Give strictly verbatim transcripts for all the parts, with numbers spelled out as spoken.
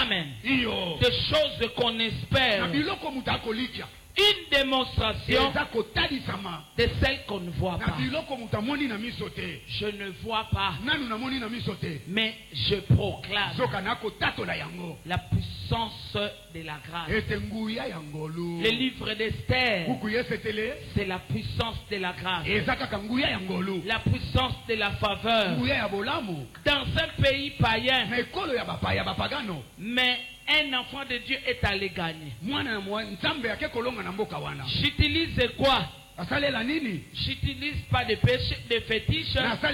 Amen. Des choses qu'on espère. Une démonstration de celle qu'on ne voit pas. Je ne vois pas, mais je proclame la puissance de la grâce. Le livre d'Esther, c'est la puissance de la grâce, la puissance de la faveur dans un pays païen. Mais un enfant de Dieu est allé gagner. J'utilise quoi? J'utilise pas de péché, de fétiches.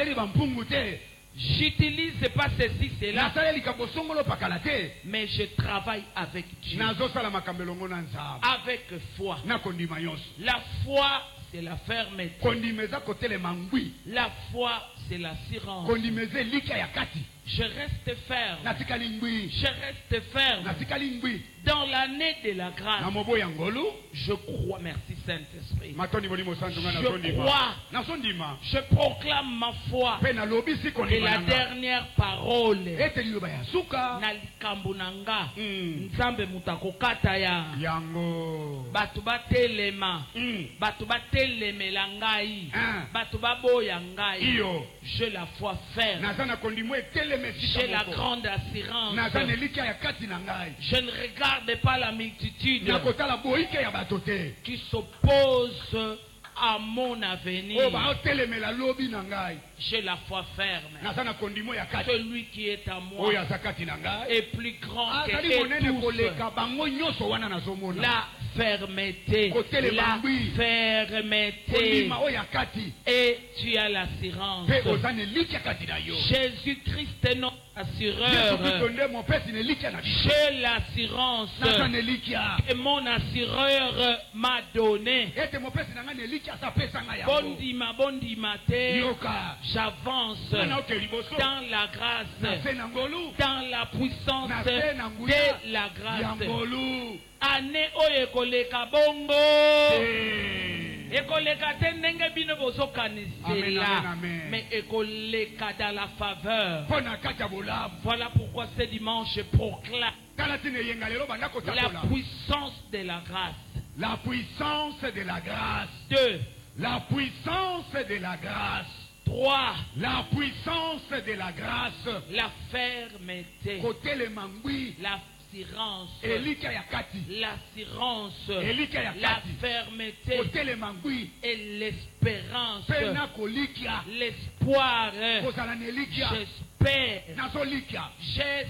J'utilise pas ceci, cela. Mais je travaille avec Dieu. Avec foi. La foi, c'est la fermeté. La foi, c'est l'assurance. Je reste ferme. Je reste ferme. Dans l'année de la grâce, je crois, merci Saint-Esprit. Je crois, je proclame ma foi et la dernière parole. Nalikambu nanga, nzambe mutakokata ya. Batu batelema, batu batelemela ngai, batu baboya ngai. J'ai la foi ferme. J'ai la grande assurance. Je ne regarde pas la multitude qui s'oppose à mon avenir. J'ai la foi ferme. Celui qui est à moi est plus grand que tous. La fermeté, la fermeté, et tu as l'assurance. Jésus-Christ est notre assureur. J'ai l'assurance que mon assureur m'a donné. Bondima, bondima te, j'avance dans la grâce, dans la puissance de la grâce. Année oye koleka bongo, ekoleka te ndenge bino bozokanisela, mais ekoleka dans la faveur. Voilà pourquoi ce dimanche je proclame la puissance de la grâce. La puissance de la grâce. Deux. La puissance de la grâce. Trois. La puissance de la grâce. La fermeté. Côté le mangui. La L'assurance, l'assurance, la fermeté et l'espérance, l'espoir. J'espère, j'espère,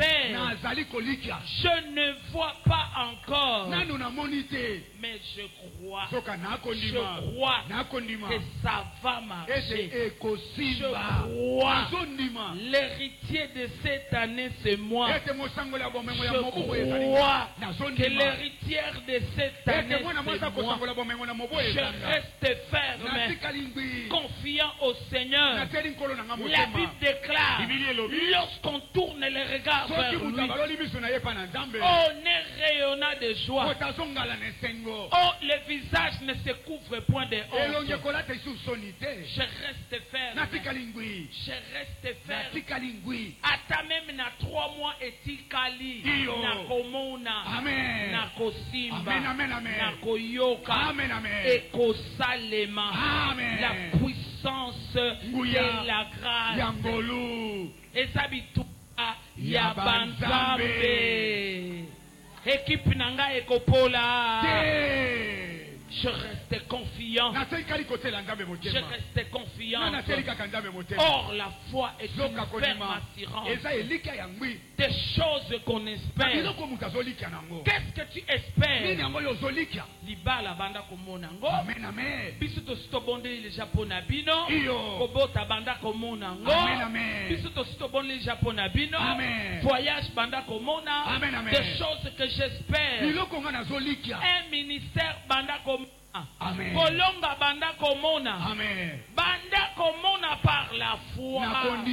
je ne vois pas encore, mais je crois, je crois que ça va marcher. Je crois, l'héritier de cette année c'est moi. Je crois que l'héritière de cette année c'est moi. Je reste ferme, confiant au Seigneur. La Bible déclare, lorsqu'on tourne les regards vers lui, oh, ne rayonna de joie. Oh, le visage ne se couvre point de honte. Je reste ferme. Je reste ferme. Ata même na trois mois etikali. Na komona. Na kosimba. Na koyoka. Ekosalema. La puissance de la grâce. Et sabitu. Ya banzambe. Équipe nanga ekopola. Je reste confiant. Je reste confiant. Or, la foi est une ferme assurance des choses qu'on espère. Qu'est-ce que tu espères? Libala banda komonango. Bisuto sto bonde le Japona bino. Kobota banda komonango. Bisuto sto bonde le Japona bino. Voyage banda komona. Des choses que j'espère. Un ministère banda komona. Amen. Kolonga banda komona. Amen. Banda komona par la la foi.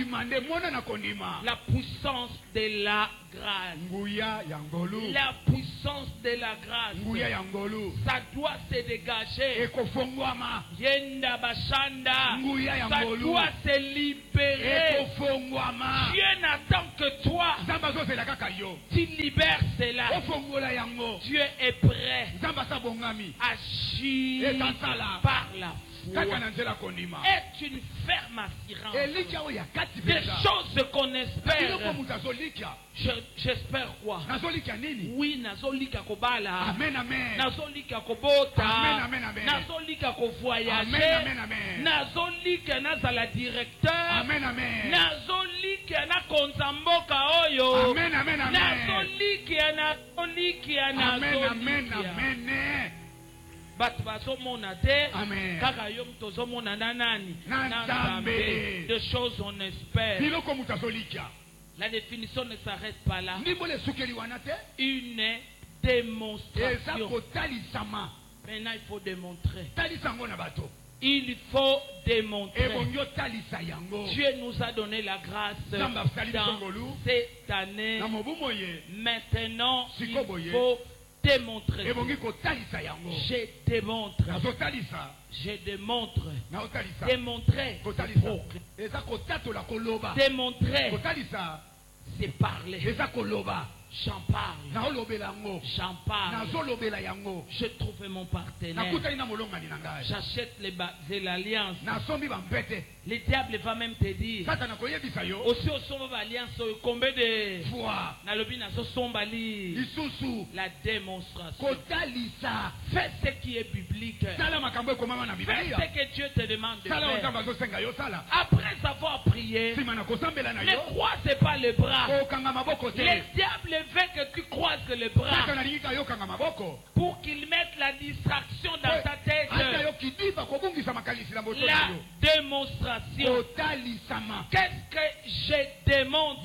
La puissance de la grâce. La puissance de la grâce. Ça doit se dégager. Yenda bashanda. Ça doit se libérer. Dieu n'attend que toi. Tu libères cela. Dieu est prêt à agir par la foi. Est une ferme assurance. Des choses qu'on espère. J'espère quoi? Oui, nazolika kobala. Amen, amen. Nazolika kobota. Amen, amen, amen. Nazolika kovoyager. Amen, amen, amen. Nazolika nazala directeur. Amen, amen. Nazolika na konzamboka oyo. Amen, amen, amen. Nazolika nazolika nazolika. Amen, amen, amen. Batu bazomona te. Amen. Kaka yo mtozomona na nani? Na Nzambe. De choses on espère. Biloko mutazolika. La définition ne s'arrête pas là. Une démonstration. Maintenant, il faut démontrer. Il faut démontrer. Dieu nous a donné la grâce dans cette année. Maintenant, il faut démontrer. Je démontre. Je démontre. Démontrer. Démontrer. C'est parler. J'en parle. J'en parle. Je trouve mon partenaire. J'achète les de l'alliance. Le diable va même te dire. Aussi au sommet l'alliance, combien de fois la démonstration. Fais ce qui est biblique. Fais ce que Dieu te demande de faire. Après avoir prié, ne croise pas les bras. Le diable veut que tu croises les bras pour qu'il mette la distraction dans ta tête. La démonstration. Qu'est-ce que je démontre?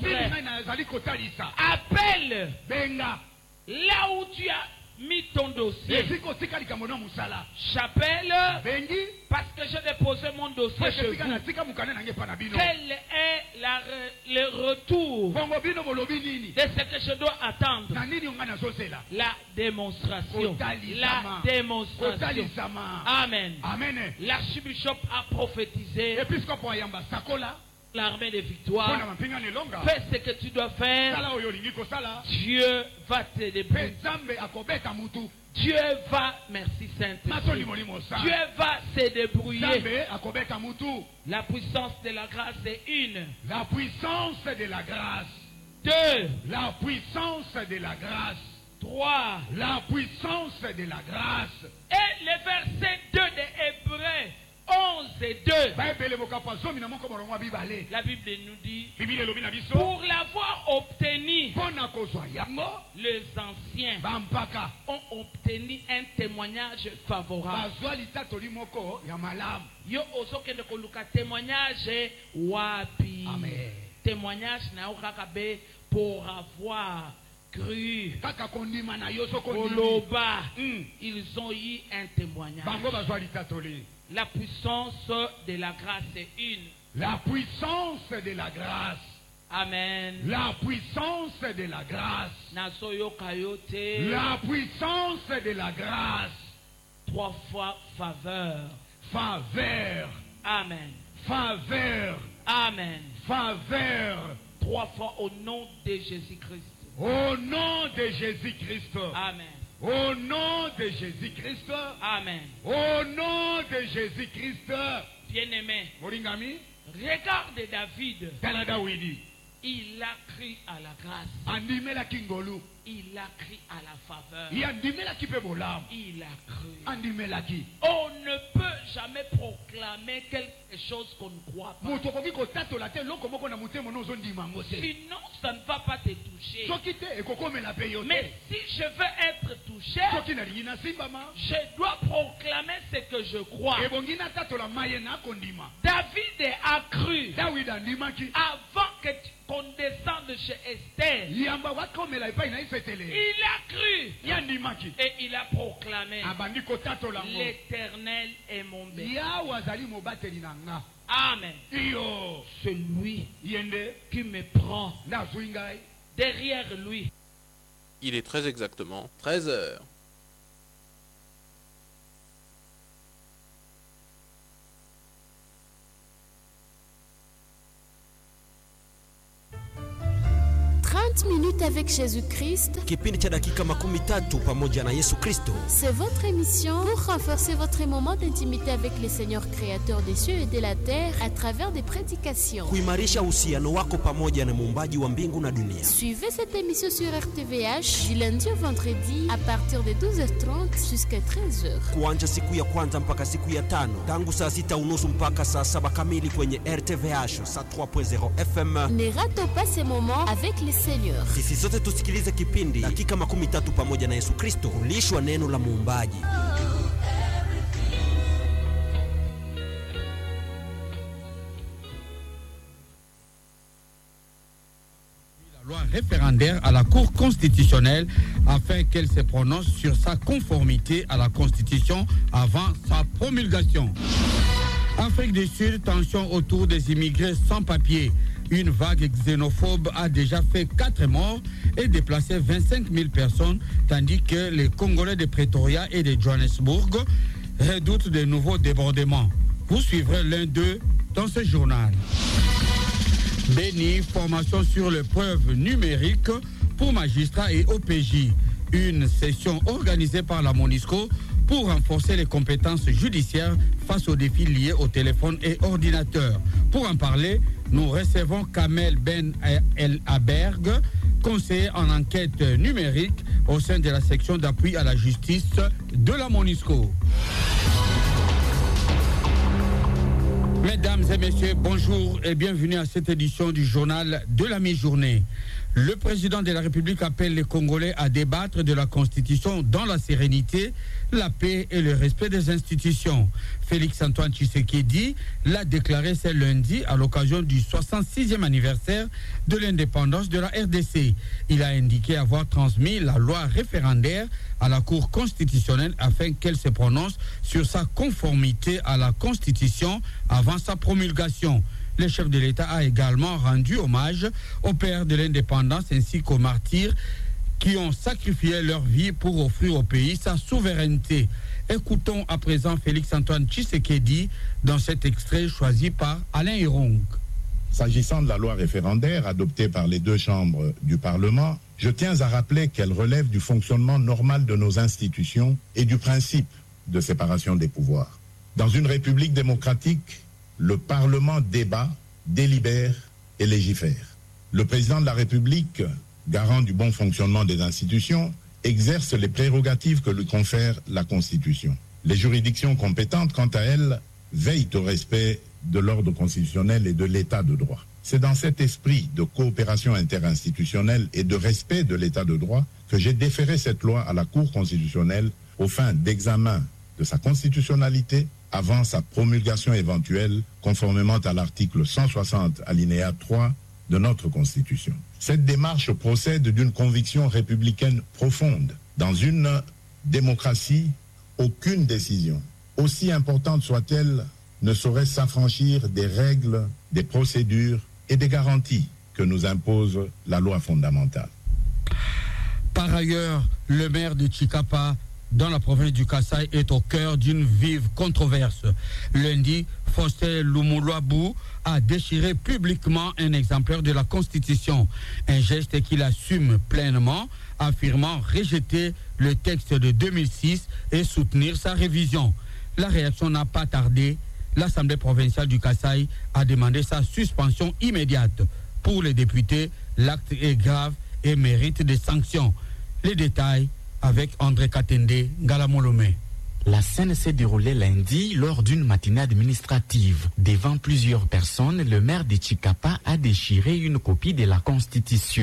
Appelle là où tu as mis ton dossier. J'appelle parce que j'ai déposé mon dossier chez vous. Quel est la, le retour de ce que je dois attendre? La démonstration. La démonstration. Amen. L'archbishop a prophétisé l'armée de victoire. Fais ce que tu dois faire. Dieu va te débrouiller. Dieu va, merci Saint-Esprit. Dieu va se débrouiller. La puissance de la grâce est une. La puissance de la grâce. Deux. La puissance de la grâce. Trois. La puissance de la grâce. Et le verset deux de Hébreux onze et deux. La Bible nous dit, pour l'avoir obtenu, les anciens ont obtenu un témoignage favorable. Yo osoke de koluka témoignage wapi. Amen. Témoignage na okakabe pour avoir cru. Koloba. Ils ont eu un témoignage. La puissance de la grâce est une. La puissance de la grâce. Amen. La puissance de la grâce. La puissance de la grâce. Trois fois faveur. Faveur. Amen. Faveur. Amen. Faveur. Trois fois au nom de Jésus-Christ. Au nom de Jésus-Christ. Amen. Au nom de Jésus-Christ. Amen. Au nom de Jésus-Christ. Bien-aimé. Moringami. Regarde David. Canada Widi. Il a crié à la grâce. Andimela Kingolu. Il a crié à la faveur. Il andimela ki pe bolam. Il a cru. Andimela ki. On ne peut jamais proclamer quelque chose qu'on ne croit pas. Sinon, ça ne va pas te toucher. Mais si je veux être touché, toucher, je dois proclamer ce que je crois. David a cru avant que qu'on descende chez Esther. Il a cru et il a proclamé: l'Éternel est mon berger. Amen. Celui qui me prend derrière lui. Il est très exactement treize heures. trente minutes avec Jésus-Christ. Kipindi cha dakika makumi tatu pamoja na Yesu Kristo. C'est votre émission pour renforcer votre moment d'intimité avec le Seigneur créateur des cieux et de la terre à travers des prédications. Kuimarisha uhusiano wako pamoja na muumbaji wa mbingu na dunia. Suivez cette émission sur R T V H du lundi au vendredi à partir de douze heures trente jusqu'à treize heures. Kuanza siku ya kwanza mpaka siku ya tano tangu saa sita unusu mpaka saa saba kamili kwenye R T V H saa trois point zéro F M. Ne ratez pas ces moments avec le Seigneur. Sisi sote tusikilize kipindi dakika makumi tatu pamoja na Yesu Kristo, kulishwa neno la muumbaji. La loi référendaire à la Cour constitutionnelle afin qu'elle se prononce sur sa conformité à la Constitution avant sa promulgation. Afrique du Sud, tension autour des immigrés sans papier. Une vague xénophobe a déjà fait quatre morts et déplacé vingt-cinq mille personnes, tandis que les Congolais de Pretoria et de Johannesburg redoutent de nouveaux débordements. Vous suivrez l'un d'eux dans ce journal. Béni, formation sur l'épreuve numérique pour magistrats et O P J. Une session organisée par la MONUSCO pour renforcer les compétences judiciaires face aux défis liés au téléphone et ordinateur. Pour en parler, nous recevons Kamel Ben El Aberg, conseiller en enquête numérique au sein de la section d'appui à la justice de la MONUSCO. Mesdames et messieurs, bonjour et bienvenue à cette édition du journal de la mi-journée. Le président de la République appelle les Congolais à débattre de la Constitution dans la sérénité, la paix et le respect des institutions. Félix-Antoine Tshisekedi l'a déclaré ce lundi à l'occasion du soixante-sixième anniversaire de l'indépendance de la R D C. Il a indiqué avoir transmis la loi référendaire à la Cour constitutionnelle afin qu'elle se prononce sur sa conformité à la Constitution avant sa promulgation. Le chef de l'État a également rendu hommage aux pères de l'indépendance ainsi qu'aux martyrs qui ont sacrifié leur vie pour offrir au pays sa souveraineté. Écoutons à présent Félix-Antoine Tshisekedi dans cet extrait choisi par Alain Hirong. S'agissant de la loi référendaire adoptée par les deux chambres du Parlement, je tiens à rappeler qu'elle relève du fonctionnement normal de nos institutions et du principe de séparation des pouvoirs. Dans une république démocratique, le Parlement débat, délibère et légifère. Le président de la République, garant du bon fonctionnement des institutions, exerce les prérogatives que lui confère la Constitution. Les juridictions compétentes, quant à elles, veillent au respect de l'ordre constitutionnel et de l'état de droit. C'est dans cet esprit de coopération interinstitutionnelle et de respect de l'état de droit que j'ai déféré cette loi à la Cour constitutionnelle aux fins d'examen de sa constitutionnalité avant sa promulgation éventuelle, conformément à l'article cent soixante, alinéa trois de notre Constitution. Cette démarche procède d'une conviction républicaine profonde. Dans une démocratie, aucune décision, aussi importante soit-elle, ne saurait s'affranchir des règles, des procédures et des garanties que nous impose la loi fondamentale. Par ailleurs, le maire de Tshikapa, dans la province du Kasaï, est au cœur d'une vive controverse. Lundi, Faustin Lumuluabu a déchiré publiquement un exemplaire de la Constitution, un geste qu'il assume pleinement, affirmant rejeter le texte de deux mille six et soutenir sa révision. La réaction n'a pas tardé. L'Assemblée provinciale du Kasaï a demandé sa suspension immédiate. Pour les députés, l'acte est grave et mérite des sanctions. Les détails avec André Katende Ngalamolome. La scène s'est déroulée lundi lors d'une matinée administrative. Devant plusieurs personnes, le maire de Tshikapa a déchiré une copie de la Constitution.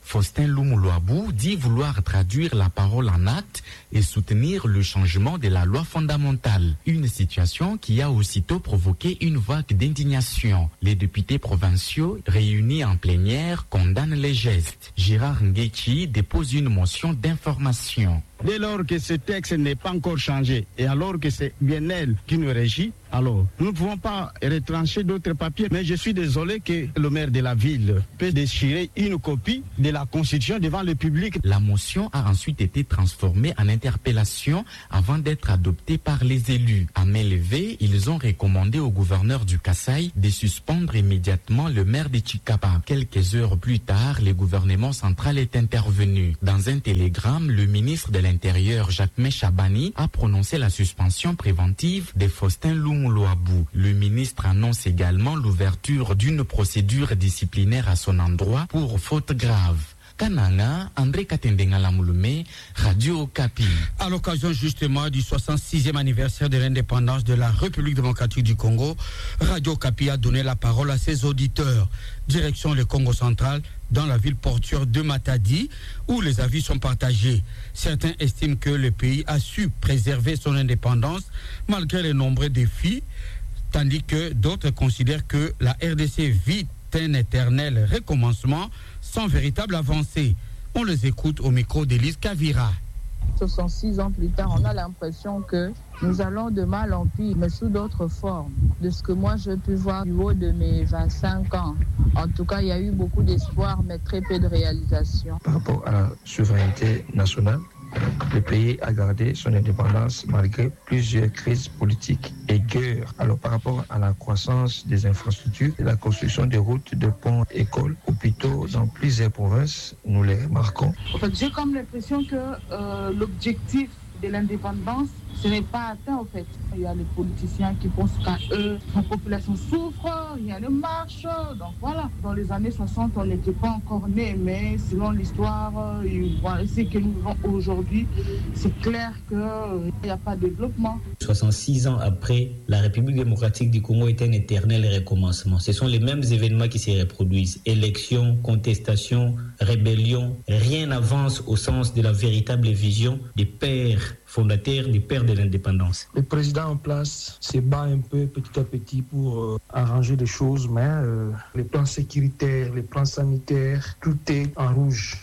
Faustin Lumuluabu dit vouloir traduire la parole en actes et soutenir le changement de la loi fondamentale. Une situation qui a aussitôt provoqué une vague d'indignation. Les députés provinciaux réunis en plénière condamnent les gestes. Gérard Nguechi dépose une motion d'information. Dès lors que ce texte n'est pas encore changé et alors que c'est bien elle qui nous régit, alors nous ne pouvons pas retrancher d'autres papiers. Mais je suis désolé que le maire de la ville puisse déchirer une copie de la Constitution devant le public. La motion a ensuite été transformée en interpellation avant d'être adoptée par les élus. À main levée, ils ont recommandé au gouverneur du Kasaï de suspendre immédiatement le maire de Chikapa. Quelques heures plus tard, le gouvernement central est intervenu. Dans un télégramme, le ministre de l'Intérieur, Jacques Chabani, a prononcé la suspension préventive de Faustin Lumuluabu. Le ministre annonce également l'ouverture d'une procédure disciplinaire à son endroit pour faute grave. Kananga, André Katendengalamulume, Radio Okapi. À l'occasion justement du soixante-sixième anniversaire de l'indépendance de la République démocratique du Congo, Radio Okapi a donné la parole à ses auditeurs. Direction le Congo central, dans la ville portuaire de Matadi, où les avis sont partagés. Certains estiment que le pays a su préserver son indépendance malgré les nombreux défis, tandis que d'autres considèrent que la R D C vit un éternel recommencement sans véritable avancée. On les écoute au micro d'Élise Kavira. soixante-six ans plus tard, on a l'impression que nous allons de mal en pire, mais sous d'autres formes. De ce que moi j'ai pu voir du haut de mes vingt-cinq ans. En tout cas, il y a eu beaucoup d'espoir, mais très peu de réalisation. Par rapport à la souveraineté nationale, le pays a gardé son indépendance malgré plusieurs crises politiques et guerres. Alors par rapport à la croissance des infrastructures, la construction des routes, de ponts, écoles, hôpitaux dans plusieurs provinces, nous les remarquons. En fait, j'ai comme l'impression que euh, l'objectif de l'indépendance, ce n'est pas atteint en fait. Il y a les politiciens qui pensent qu'à eux, la population souffre, rien ne marche. Donc voilà, dans les années soixante, on n'était pas encore nés, mais selon l'histoire et ce que nous vivons aujourd'hui, c'est clair qu'il n'y a pas de développement. soixante-six ans après, la République démocratique du Congo est un éternel recommencement. Ce sont les mêmes événements qui se reproduisent. Élections, contestations, rébellions. Rien n'avance au sens de la véritable vision des pères fondateurs, des pères de l'indépendance. Le président en place se bat un peu petit à petit pour euh, arranger les choses, mais euh, les plans sécuritaires, les plans sanitaires, tout est en rouge.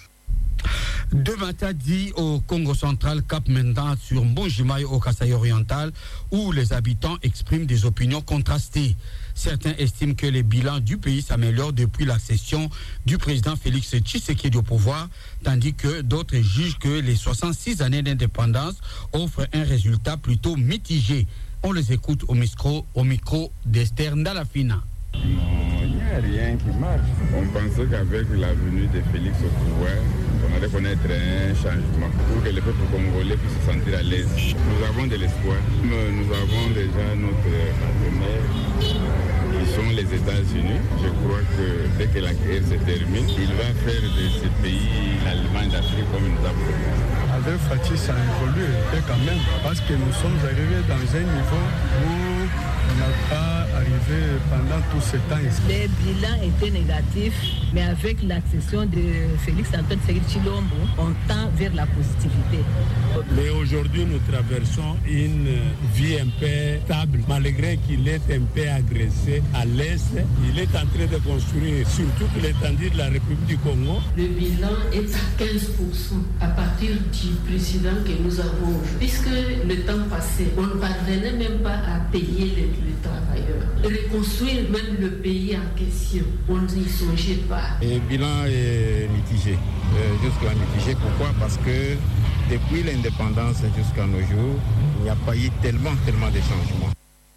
De Matadi au Congo central, Cap Mendan sur Mbonjimaï au Kasaï oriental, où les habitants expriment des opinions contrastées. Certains estiment que les bilans du pays s'améliorent depuis l'accession du président Félix Tshisekedi au pouvoir, tandis que d'autres jugent que les soixante-six années d'indépendance offrent un résultat plutôt mitigé. On les écoute au micro, au micro d'Esther Ndalafina. Non, il n'y a rien qui marche. On pensait qu'avec la venue de Félix au pouvoir, on allait connaître un changement pour que le peuple congolais puisse se sentir à l'aise. Nous avons de l'espoir. Nous avons déjà notre partenaire qui sont les États-Unis. Je crois que dès que la guerre se termine, il va faire de ce pays l'Allemagne d'Afrique comme nous avons fait. Avec Fatih, ça évolue quand même, parce que nous sommes arrivés dans un niveau où on n'a pas arrivé pendant tout ce temps. Les bilans étaient négatifs, mais avec l'accession de Félix Antoine Tshisekedi Tshilombo, on tend vers la positivité. Mais aujourd'hui, nous traversons une vie un peu stable, malgré qu'il est un peu agressé à l'Est. Il est en train de construire sur toute l'étendue de la République du Congo. Le bilan est à quinze pour cent à partir du président que nous avons, puisque le temps passé, on ne parvenait même pas à payer les, les travailleurs. Reconstruire même le pays en question, on n'y songeait pas. Le bilan est mitigé, euh, jusqu'à mitigé. Pourquoi? Parce que depuis l'indépendance jusqu'à nos jours, il n'y a pas eu tellement, tellement de changements.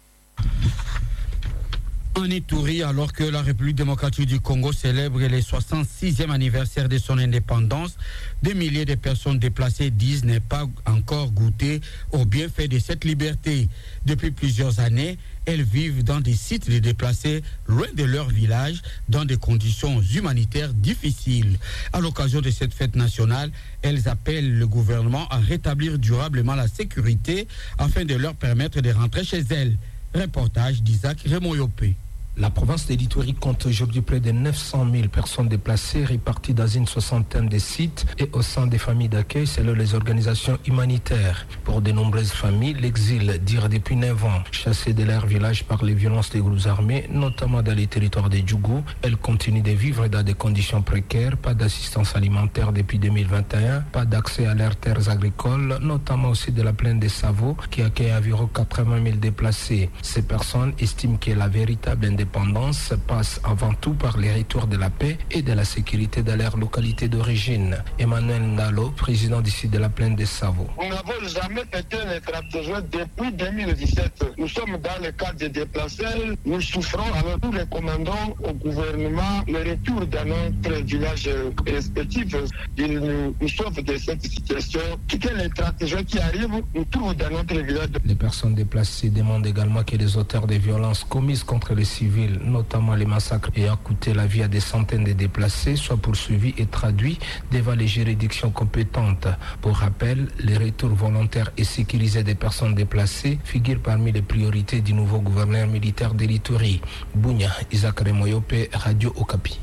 En Ituri, alors que la République démocratique du Congo célèbre le soixante-sixième anniversaire de son indépendance, des milliers de personnes déplacées disent ne pas encore goûter aux bienfaits de cette liberté. Depuis plusieurs années, elles vivent dans des sites de déplacés loin de leur village, dans des conditions humanitaires difficiles. À l'occasion de cette fête nationale, elles appellent le gouvernement à rétablir durablement la sécurité afin de leur permettre de rentrer chez elles. Reportage d'Isaac Remoyopé. La province de l'Itourie compte aujourd'hui près de neuf cent mille personnes déplacées réparties dans une soixantaine de sites et au sein des familles d'accueil selon les organisations humanitaires. Pour de nombreuses familles, l'exil dure depuis neuf ans. Chassées de leur village par les violences des groupes armés, notamment dans les territoires de Djougou, elles continuent de vivre dans des conditions précaires, pas d'assistance alimentaire depuis deux mille vingt et un, pas d'accès à leurs terres agricoles, notamment aussi de la plaine des Savo qui accueille environ quatre-vingt mille déplacés. Ces personnes estiment que la véritable indépendance passe avant tout par les retours de la paix et de la sécurité dans leur localité d'origine. Emmanuel Ndalo, président d'ici de la plaine des Savo. Nous n'avons jamais été les tracteurs depuis deux mille dix-sept. Nous sommes dans le cadre des déplacés. Nous souffrons, alors nous recommandons au gouvernement le retour dans notre village respectif. Ils nous, nous sauvent de cette situation. Que les tracteurs qui arrivent nous trouvent dans notre village. Les personnes déplacées demandent également que les auteurs des violences commises contre les civils, notamment les massacres ayant coûté la vie à des centaines de déplacés, soient poursuivis et traduits devant les juridictions compétentes. Pour rappel, les retours volontaires et sécurisés des personnes déplacées figurent parmi les priorités du nouveau gouverneur militaire de l'Itourie. Bounia, Isaac Remoyope, Radio Okapi.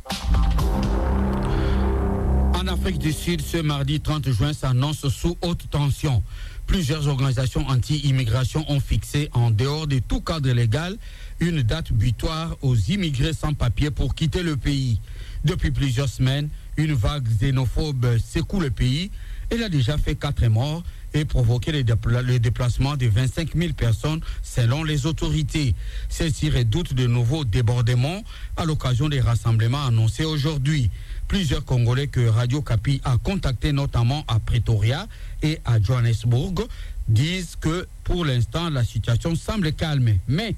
En Afrique du Sud, ce mardi trente juin s'annonce sous haute tension. Plusieurs organisations anti-immigration ont fixé, en dehors de tout cadre légal, une date butoir aux immigrés sans papier pour quitter le pays. Depuis plusieurs semaines, une vague xénophobe secoue le pays. Elle a déjà fait quatre morts et provoqué le, dépla- le déplacement de vingt-cinq mille personnes selon les autorités. Celles-ci redoutent de nouveaux débordements à l'occasion des rassemblements annoncés aujourd'hui. Plusieurs Congolais que Radio Kapi a contactés, notamment à Pretoria et à Johannesburg, disent que pour l'instant la situation semble calme. Mais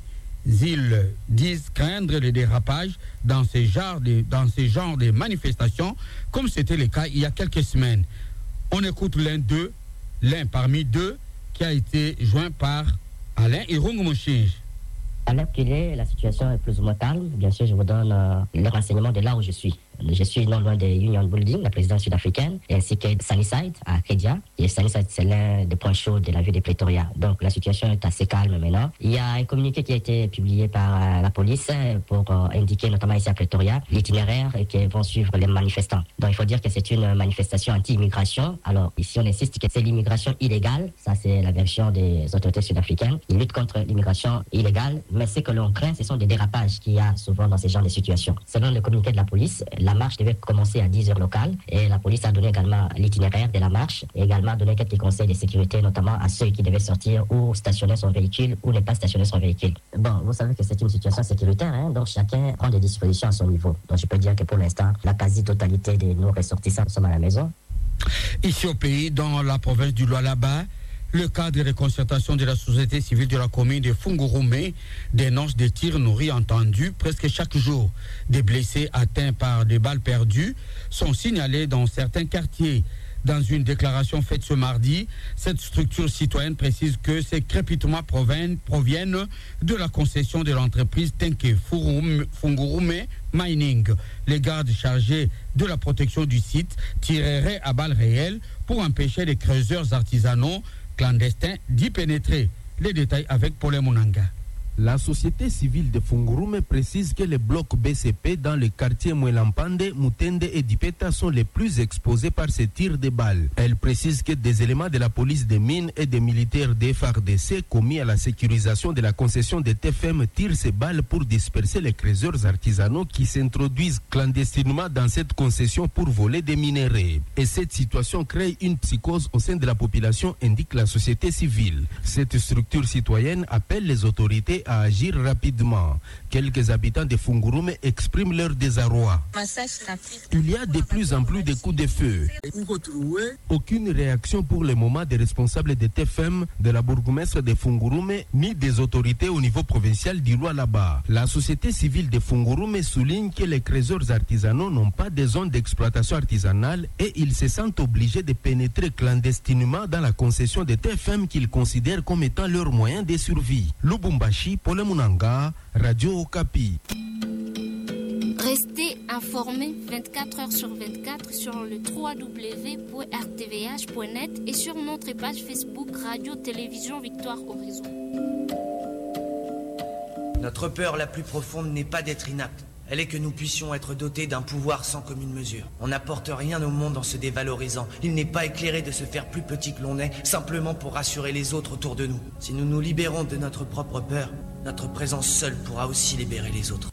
ils disent craindre les dérapages dans ces genres de, dans ces genres de manifestations, comme c'était le cas il y a quelques semaines. On écoute l'un d'eux, l'un parmi deux, qui a été joint par Alain Irungu-Mouchinge. À l'heure qu'il est, la situation est plus ou moins calme. Bien sûr, je vous donne euh, le renseignement de là où je suis. Je suis non loin de Union Building, la présidence sud-africaine, ainsi que Sunnyside à Kedia. Et Sunnyside, c'est l'un des points chauds de la ville de Pretoria. Donc la situation est assez calme maintenant. Il y a un communiqué qui a été publié par euh, la police pour euh, indiquer, notamment ici à Pretoria, l'itinéraire que vont suivre les manifestants. Donc il faut dire que c'est une manifestation anti-immigration. Alors ici, on insiste que c'est l'immigration illégale. Ça, c'est la version des autorités sud-africaines. Ils luttent contre l'immigration illégale, mais ce que l'on craint, ce sont des dérapages qu'il y a souvent dans ces genres de situations. Selon le communiqué de la police, la marche devait commencer à dix heures locales et la police a donné également l'itinéraire de la marche et également donné quelques conseils de sécurité, notamment à ceux qui devaient sortir ou stationner son véhicule ou ne pas stationner son véhicule. Bon, vous savez que c'est une situation sécuritaire, hein, donc chacun prend des dispositions à son niveau. Donc je peux dire que pour l'instant, la quasi-totalité de nos ressortissants sont à la maison. Ici au pays, dans la province du Lualaba, le cadre de concertation de la société civile de la commune de Fungurume dénonce des tirs nourris entendus presque chaque jour. Des blessés atteints par des balles perdues sont signalés dans certains quartiers. Dans une déclaration faite ce mardi, cette structure citoyenne précise que ces crépitements proviennent, proviennent de la concession de l'entreprise Tenke Fungurume Mining. Les gardes chargés de la protection du site tireraient à balles réelles pour empêcher les creuseurs artisanaux clandestins d'y pénétrer. Les détails avec Paul Mounanga. La société civile de Fungurume précise que les blocs B C P dans les quartiers Mwelampande, Mutende et Dipeta sont les plus exposés par ces tirs de balles. Elle précise que des éléments de la police des mines et des militaires des F A R D C commis à la sécurisation de la concession de T F M tirent ces balles pour disperser les creuseurs artisanaux qui s'introduisent clandestinement dans cette concession pour voler des minerais. Et cette situation crée une psychose au sein de la population, indique la société civile. Cette structure citoyenne appelle les autorités à agir rapidement. Quelques habitants de Fungurume expriment leur désarroi. Il y a de plus en plus de coups de feu. Aucune réaction pour le moment des responsables de T F M, de la bourgmestre de Fungurume, ni des autorités au niveau provincial du Lualaba. La société civile de Fungurume souligne que les creuseurs artisanaux n'ont pas de zone d'exploitation artisanale et ils se sentent obligés de pénétrer clandestinement dans la concession de T F M qu'ils considèrent comme étant leur moyen de survie. Lubumbashi, Paul Mounanga, Radio Okapi. Restez informés vingt-quatre heures sur vingt-quatre sur le w w w point r t v h point net et sur notre page Facebook Radio Télévision Victoire Horizon. Notre peur la plus profonde n'est pas d'être inapte. Elle est que nous puissions être dotés d'un pouvoir sans commune mesure. On n'apporte rien au monde en se dévalorisant. Il n'est pas éclairé de se faire plus petit que l'on est, simplement pour rassurer les autres autour de nous. Si nous nous libérons de notre propre peur, notre présence seule pourra aussi libérer les autres.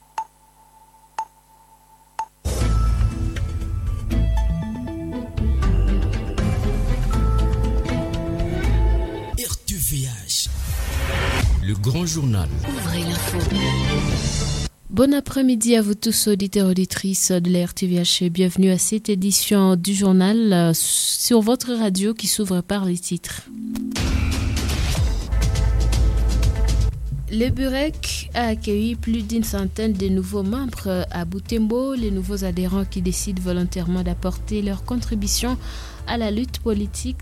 R T V H, le grand journal. Ouvrez l'info. Bon après-midi à vous tous, auditeurs et auditrices de la R T V H. Bienvenue à cette édition du journal euh, sur votre radio qui s'ouvre par les titres. Le Burek a accueilli plus d'une centaine de nouveaux membres à Butembo, les nouveaux adhérents qui décident volontairement d'apporter leur contribution à la lutte politique